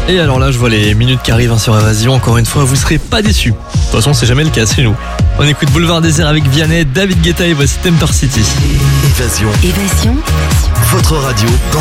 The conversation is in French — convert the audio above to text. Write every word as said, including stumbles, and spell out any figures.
Et alors là, je vois les minutes qui arrivent hein, sur Évasion. Encore une fois, vous serez pas déçus. De toute façon, c'est jamais le cas, c'est nous. On écoute Boulevard Désert avec Vianney, David Guetta et voici Temper City. Évasion. Évasion. Votre radio.